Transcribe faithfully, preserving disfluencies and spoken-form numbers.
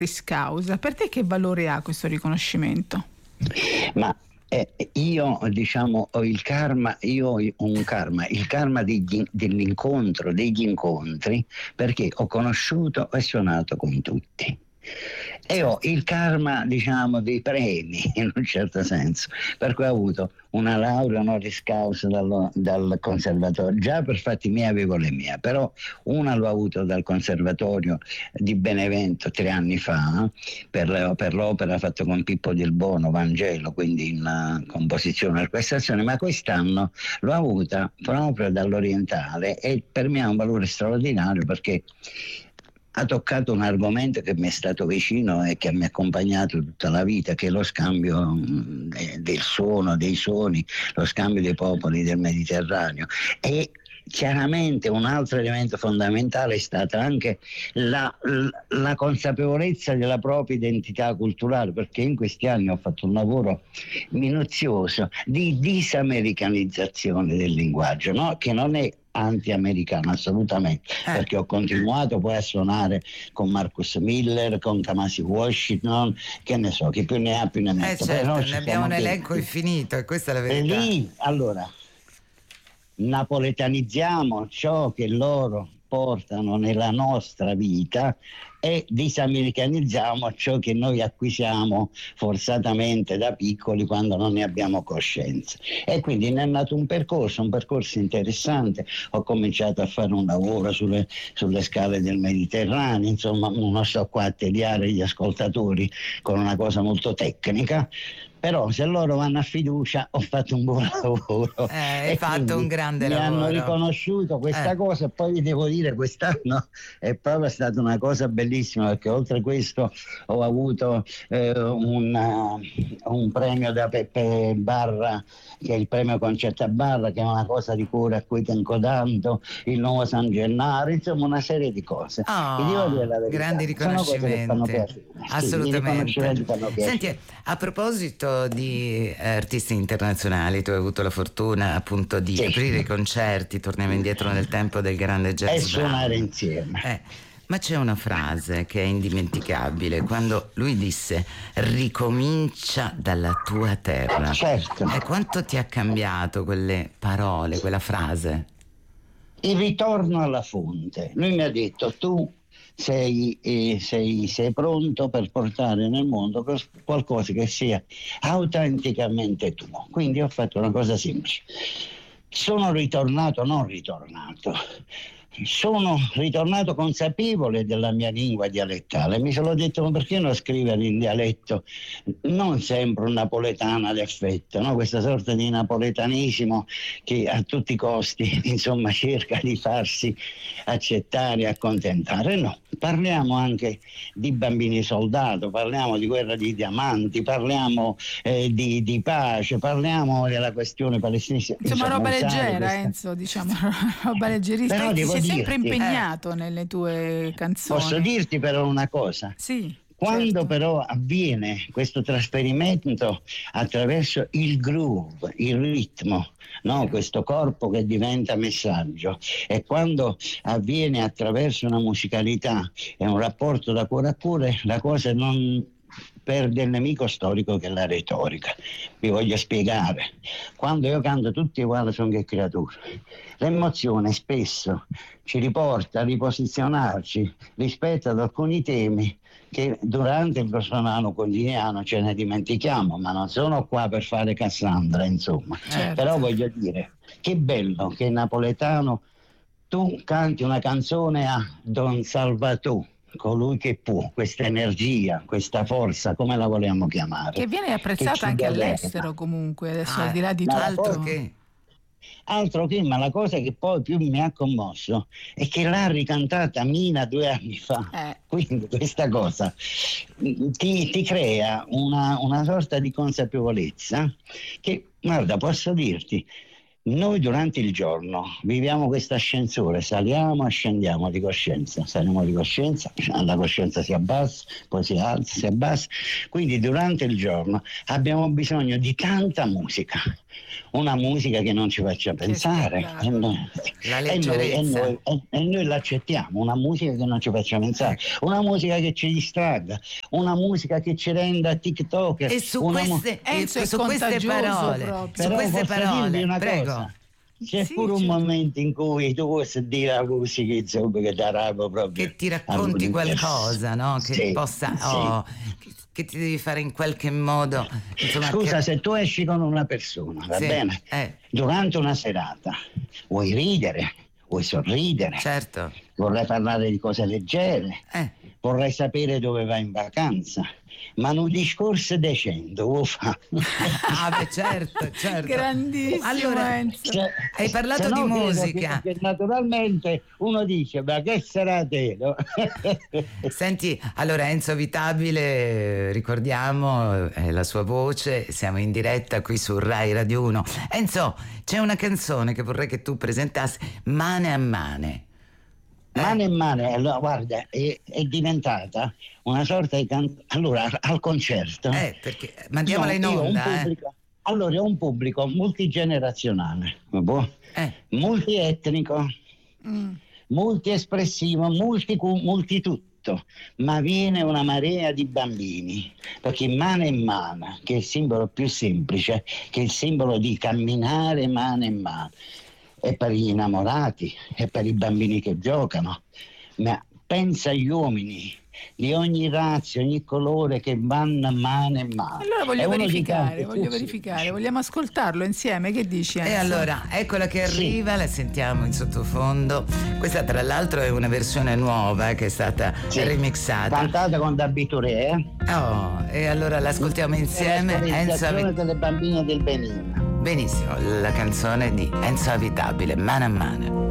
causa. Per te che valore ha questo riconoscimento? Ma eh, io diciamo ho il karma, io ho un karma, il karma degli, dell'incontro, degli incontri, perché ho conosciuto e suonato con tutti. E ho il karma, diciamo, dei premi in un certo senso, per cui ho avuto una laurea honoris causa dal, dal conservatorio. Già per fatti miei avevo le mie, però una l'ho avuto dal conservatorio di Benevento tre anni fa per, per l'opera fatta con Pippo del Bono, Vangelo, quindi in uh, composizione e orchestrazione, ma quest'anno l'ho avuta proprio dall'Orientale e per me ha un valore straordinario, perché ha toccato un argomento che mi è stato vicino e che mi ha accompagnato tutta la vita, che è lo scambio del suono, dei suoni, lo scambio dei popoli del Mediterraneo. E chiaramente un altro elemento fondamentale è stata anche la, la consapevolezza della propria identità culturale, perché in questi anni ho fatto un lavoro minuzioso di disamericanizzazione del linguaggio, no? Che non è anti-americano assolutamente, eh. perché ho continuato poi a suonare con Marcus Miller, con Kamasi Washington, che ne so, chi più ne ha più ne mette. Eh certo, ne abbiamo un elenco infinito e questa è la verità. E lì, allora, napoletanizziamo ciò che loro portano nella nostra vita e disamericanizziamo ciò che noi acquisiamo forzatamente da piccoli quando non ne abbiamo coscienza. E quindi ne è nato un percorso, un percorso interessante. Ho cominciato a fare un lavoro sulle, sulle scale del Mediterraneo, insomma non sto qua a tediare gli ascoltatori con una cosa molto tecnica, però se loro vanno a fiducia ho fatto un buon lavoro. Eh, hai fatto un grande mi lavoro. Mi hanno riconosciuto questa eh. cosa, e poi vi devo dire quest'anno è proprio stata una cosa bellissima, perché oltre a questo ho avuto eh, una, un premio da Peppe Barra, che è il premio Concetta Barra, che è una cosa di cuore a cui tengo tanto, il nuovo San Gennaro, insomma una serie di cose. Oh, vi devo dire la verità, grandi riconoscimenti. Assolutamente. Sì, senti, a proposito di artisti internazionali, tu hai avuto la fortuna appunto di sì. aprire i concerti, torniamo indietro nel tempo del grande jazz e suonare insieme. Eh, ma c'è una frase che è indimenticabile, quando lui disse ricomincia dalla tua terra. Certo. E quanto ti ha cambiato quelle parole, quella frase? Il ritorno alla fonte. Lui mi ha detto: tu Sei, eh, sei, sei pronto per portare nel mondo qualcosa che sia autenticamente tuo. Quindi ho fatto una cosa semplice. Sono ritornato, non ritornato. Sono ritornato consapevole della mia lingua dialettale. Mi sono detto: ma perché non scrivere in dialetto? Non sempre un napoletano ad effetto, no? Questa sorta di napoletanismo che a tutti i costi insomma cerca di farsi accettare e accontentare. No, parliamo anche di bambini soldato, parliamo di guerra di diamanti, parliamo eh, di, di pace, parliamo della questione palestinese. Insomma, roba leggera, questa... Enzo, diciamo, roba leggerissima. Ti sei sempre dirti, impegnato eh, nelle tue canzoni. Posso dirti però una cosa? Sì. Quando certo. però avviene questo trasferimento attraverso il groove, il ritmo, no? Questo corpo che diventa messaggio, e quando avviene attraverso una musicalità e un rapporto da cuore a cuore, la cosa non perde il nemico storico che è la retorica. Vi voglio spiegare. Quando io canto tutti uguali sono che creature, l'emozione spesso ci riporta a riposizionarci rispetto ad alcuni temi che durante il grossolano quotidiano ce ne dimentichiamo, ma non sono qua per fare Cassandra, insomma. Certo. Però voglio dire, che bello che napoletano tu canti una canzone a Don Salvatore, colui che può, questa energia, questa forza, come la vogliamo chiamare, che viene apprezzata che anche governa. all'estero comunque adesso, ah, al di là di altro tutto che altro che, ma la cosa che poi più mi ha commosso è che l'ha ricantata Mina due anni fa. Eh. Quindi questa cosa ti, ti crea una, una sorta di consapevolezza che, guarda, posso dirti, Noi durante il giorno viviamo questo ascensore, saliamo e scendiamo di coscienza, saliamo di coscienza, la coscienza si abbassa, poi si alza, si abbassa, quindi durante il giorno abbiamo bisogno di tanta musica, una musica che non ci faccia pensare e noi, la e, noi, e, noi, e, e noi l'accettiamo, una musica che non ci faccia pensare, una musica che ci distragga, una musica che ci renda TikToker. E su una queste, mu- e su queste parole, proprio. su queste parole, una prego. Cosa. C'è sì, pure un certo. momento in cui tu puoi sentire la musica insomma, che ti rago proprio, che ti racconti qualcosa, no? Che sì, possa sì. oh, che, che ti devi fare in qualche modo, insomma, scusa che... se tu esci con una persona, va sì, bene, eh. durante una serata vuoi ridere, vuoi sorridere, certo, vorrai parlare di cose leggere, eh. vorrai sapere dove vai in vacanza, ma un discorso decente lo fa. Ah beh, certo, certo. Grandissimo Allora, Enzo. Se, hai parlato se no di credo musica. che, che naturalmente uno dice ma che sarà te, no? Senti, allora Enzo Vitabile, ricordiamo eh, la sua voce, siamo in diretta qui su Rai Radio uno. Enzo, c'è una canzone che vorrei che tu presentassi, Mane a Mane. Mano in mano, allora, guarda, è, è diventata una sorta di can... allora al concerto. Eh, perché mandiamola in io, io ho un onda, pubblico, eh. allora è un pubblico multigenerazionale, Eh. multietnico, Mm. multiespressivo, multi, multitutto, ma viene una marea di bambini, perché mano in mano, che è il simbolo più semplice, che è il simbolo di camminare mano in mano. È per gli innamorati, è per i bambini che giocano, ma pensa agli uomini di ogni razza, ogni colore che vanno mano in mano. Allora voglio verificare, dice, voglio sì, verificare, sì. vogliamo ascoltarlo insieme, che dici Enzo? E allora, eccola che arriva, sì. La sentiamo in sottofondo. Questa tra l'altro è una versione nuova che è stata sì. remixata. Cantata con Dabby Touré, eh? Oh, e allora l'ascoltiamo insieme. Enzo Avi... delle bambine del Benin. Benissimo, la canzone di Enzo Avitabile, Mano a Mano.